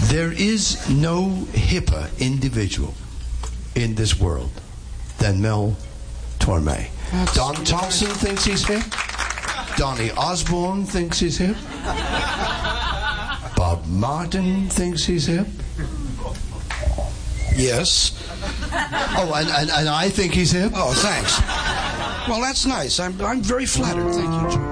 There is no hipper individual in this world than Mel Torme. Don Thompson thinks he's hip. Donny Osborne thinks he's hip. Bob Martin thinks he's hip. Yes. Oh, and I think he's hip. Oh, thanks. Well, that's nice. I'm very flattered. Thank you, George.